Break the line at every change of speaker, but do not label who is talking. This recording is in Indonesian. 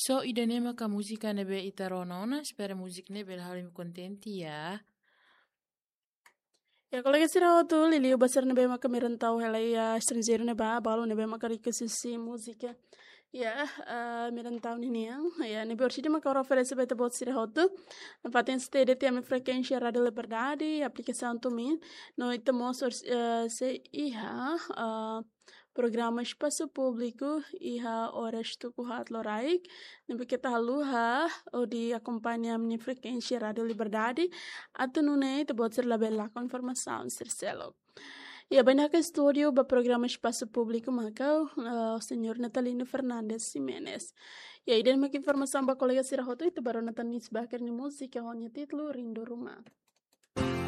So idane maka musica nebe itaronona, spera music nebe halim contenti ya.
Ya kolega sira tu lili basar nebe maka merentau helai ya estrangeiro neba balo nebe maka rikesisi musika. Ya, merentau nini yang ya nebe orsidi maka oferece beta bot sira hotu. Fatem stede te ame frequência Radio Liberdade, aplicação tumin. No itamos se iha programa espaço público iha horas tu kuhat loraik. Nebe kita haluha o di acompanha minha frequência Radio Liberdade. Atau nune te bot sir labella com informação sir selok. Ya banyak estúdio ba programa espaço público maka o senhor Natalino Fernandes Jimenez. Ya iden mak informação ba colega sira hoto itu baru natanis bakar ni musik ya honya titlu Rindu Rumah.